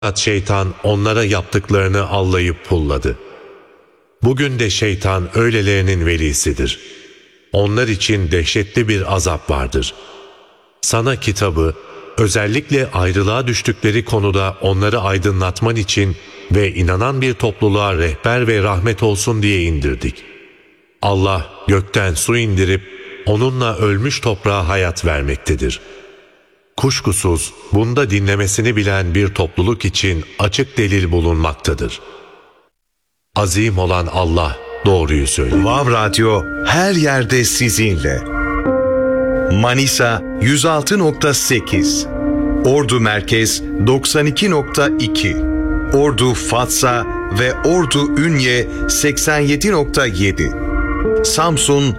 Şeytan onlara yaptıklarını allayıp pulladı. Bugün de şeytan öylelerinin velisidir. Onlar için dehşetli bir azap vardır. Sana kitabı, özellikle ayrılığa düştükleri konuda onları aydınlatman için ve inanan bir topluluğa rehber ve rahmet olsun diye indirdik. Allah gökten su indirip onunla ölmüş toprağa hayat vermektedir. Kuşkusuz bunda dinlemesini bilen bir topluluk için açık delil bulunmaktadır. Azim olan Allah doğruyu söyledi. Vav Radyo her yerde sizinle. Manisa 106.8, Ordu Merkez 92.2, Ordu Fatsa ve Ordu Ünye 87.7, Samsun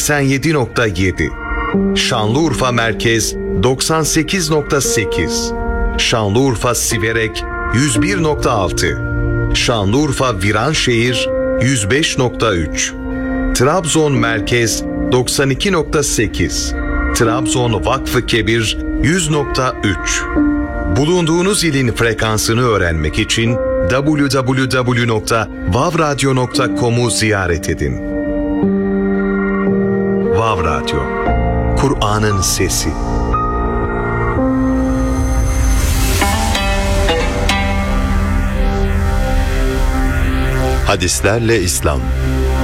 87.7, Şanlıurfa Merkez 98.8, Şanlıurfa Siverek 101.6, Şanlıurfa Viranşehir 105.3, Trabzon Merkez 92.8, Trabzon Vakfı Kebir 100.3. Bulunduğunuz ilin frekansını öğrenmek için www.vavradyo.com'u ziyaret edin. Vav Radyo, Kur'an'ın sesi. Hadislerle İslam.